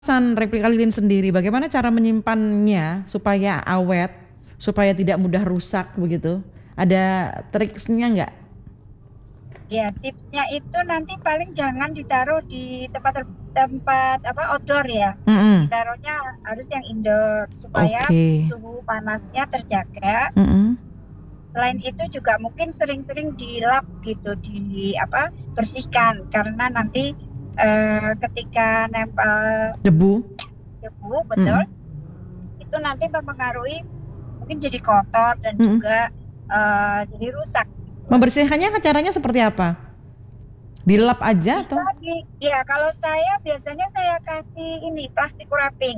Pesan replika lilin sendiri, bagaimana cara menyimpannya supaya awet, supaya tidak mudah rusak begitu? Ada triknya nggak? Ya, tipsnya itu nanti paling jangan ditaruh di tempat apa outdoor ya. Mm-mm. Ditaruhnya harus yang indoor supaya Oke. suhu panasnya terjaga. Mm-mm. Selain itu juga mungkin sering-sering dilap gitu, di apa bersihkan karena nanti ketika nempel Debu. debu betul Mm-mm. itu nanti mempengaruhi mungkin jadi kotor dan Mm-mm. juga jadi rusak. Membersihkannya caranya seperti apa? Dilap aja Bisa atau? ya kalau saya biasanya saya kasih ini plastik wrapping.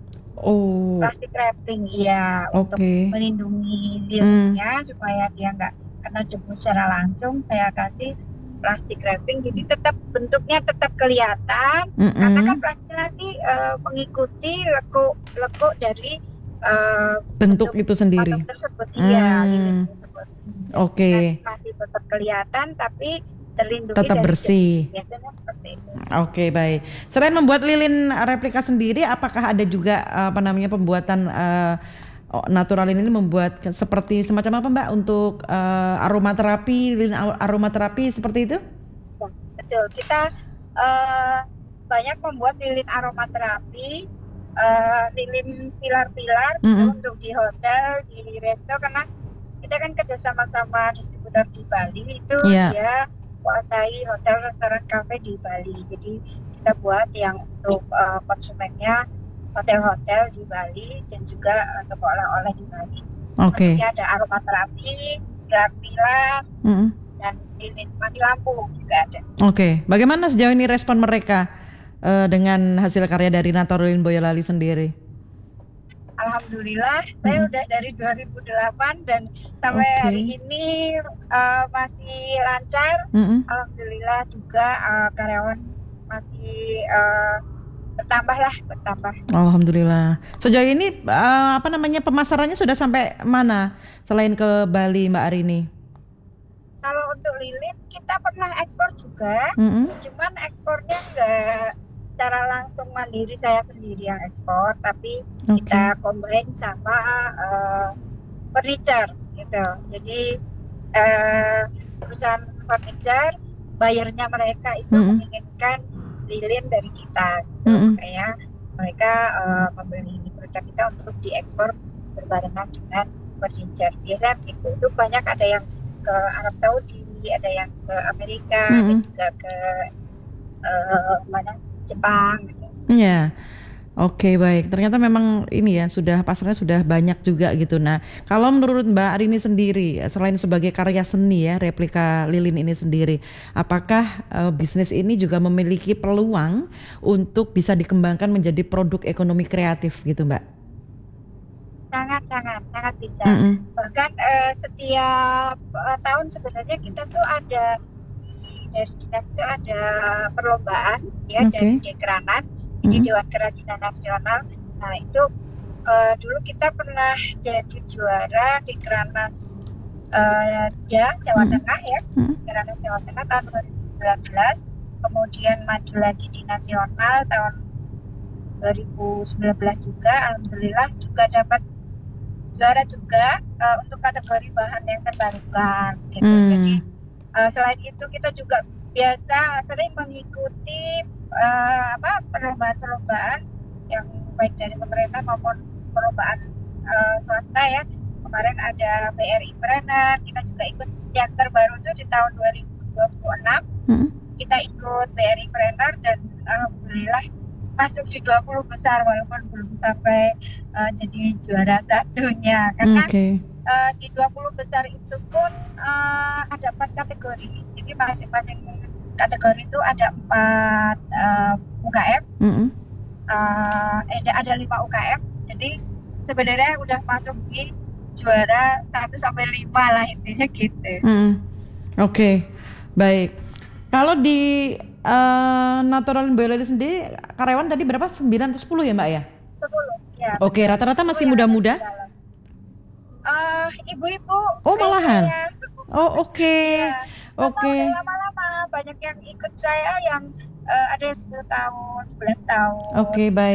Oh, Plastik wrapping ya untuk oke. melindungi Mm. lilinnya supaya dia nggak kena debu secara langsung. Saya kasih plastik wrapping jadi tetap bentuknya tetap kelihatan karena kan Mm-mm. plastik nanti mengikuti lekuk dari Bentuk bentuk itu patung sendiri. tersebut, iya lilin Hmm, tersebut. Jadi nanti oke. masih tetap kelihatan tapi terlindungi Tetap dari debu. bersih. Biasanya seperti itu. Oke, baik. Selain membuat lilin replika sendiri, apakah ada juga apa namanya pembuatan natural ini membuat seperti semacam apa Mbak untuk aromaterapi, lilin aromaterapi seperti itu? Ya, betul. Kita eh, banyak membuat lilin aromaterapi, lilin pilar-pilar gitu Mm-mm. untuk di hotel, di resto karena kita kan kerja sama-sama distributor di Bali itu Iya. dia kuasai hotel, restoran, kafe di Bali. Jadi kita buat yang untuk konsumennya hotel-hotel di Bali dan juga untuk oleh-oleh di Bali. Oke. Bentuknya ada aromaterapi, pilar-pilar, Mm-mm. dan lilin mati lampu juga ada. Oke. Bagaimana sejauh ini respon mereka dengan hasil karya dari Naturalin Boyolali sendiri? Alhamdulillah, saya Mm-mm. udah dari 2008 dan sampai hari Oke. ini masih lancar. Mm-mm. Alhamdulillah juga karyawan masih bertambah lah, bertambah. Alhamdulillah. Sejauh ini apa namanya pemasarannya sudah sampai mana selain ke Bali Mbak Arini? Kalau untuk lilin kita pernah ekspor juga, Mm-mm. cuman ekspornya nggak secara langsung mandiri saya sendiri yang ekspor, tapi Oke. kita combine sama eh, furniture gitu. Jadi eh, perusahaan furniture bayarnya mereka itu Mm-mm. menginginkan lilin dari kita gitu. Mm-mm. Makanya mereka membeli produk kita untuk diekspor berbarengan dengan furniture. Biasanya itu banyak ada yang ke Arab Saudi, ada yang ke Amerika, ada Mm-mm. juga ke mana Jepang gitu. Ya, oke baik. Ternyata memang ini ya sudah pasarnya sudah banyak juga gitu. Nah, kalau menurut Mbak Arini sendiri, selain sebagai karya seni ya replika lilin ini sendiri, apakah bisnis ini juga memiliki peluang untuk bisa dikembangkan menjadi produk ekonomi kreatif gitu, Mbak? Sangat, sangat, sangat bisa. Mm-mm. Bahkan setiap tahun sebenarnya kita tuh ada dari dinas itu ada perlombaan ya dari Oke. Dekranas, jadi Mm-mm. Dewan Kerajinan Nasional. Nah itu dulu kita pernah jadi juara Dekranas Jawa Mm-mm. Tengah ya, Mm-mm. Dekranas Jawa Tengah tahun 2019. Kemudian maju lagi di nasional tahun 2019 juga, alhamdulillah juga dapat juara juga untuk kategori bahan yang terbarukan gitu. Jadi Mm. selain itu kita juga biasa sering mengikuti apa perlombaan-perlombaan yang baik dari pemerintah maupun perlombaan swasta ya. Kemarin ada BRI Trainer, kita juga ikut yang terbaru itu di tahun 2026 Mm-mm. kita ikut BRI Trainer dan alhamdulillah masuk di 20 besar walaupun belum sampai jadi juara satunya karena Oke. di 20 besar itu pun ada 4 kategori. Jadi masing-masing kategori itu ada 4 UKM, Mm-mm. ada 5 UKM. Jadi sebenarnya udah masuk di juara 1 sampai 5 lah intinya gitu. Mm-mm. Oke, baik. Kalau di Natural Biology sendiri karyawan tadi berapa? 9 atau 10 ya Mbak ya? 10, ya Oke, benar. rata-rata 10 masih yang ada di muda-muda? dalam. Ibu-ibu Oh kayaknya malahan. ya. Oh oke, Iya, karena udah oke. lama-lama banyak yang ikut saya yang ada yang 10 tahun, 11 tahun. Oke, baik.